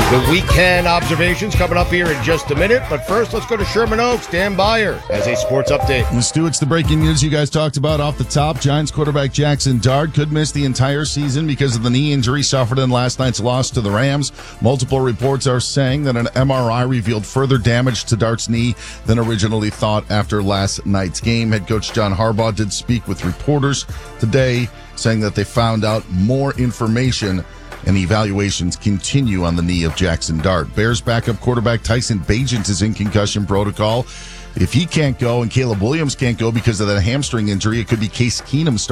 The weekend observations coming up here in just a minute. But first, let's go to Sherman Oaks. Dan Beyer has a sports update. Stu, it's the breaking news you guys talked about off the top. Giants quarterback Jackson Dart could miss the entire season because of the knee injury suffered in last night's loss to the Rams. Multiple reports are saying that an MRI revealed further damage to Dart's knee than originally thought after last night's game. Head coach John Harbaugh did speak with reporters today, saying that they found out more information and evaluations continue on the knee of Jackson Dart. Bears backup quarterback Tyson Bagent is in concussion protocol. If he can't go and Caleb Williams can't go because of that hamstring injury, it could be Case Keenum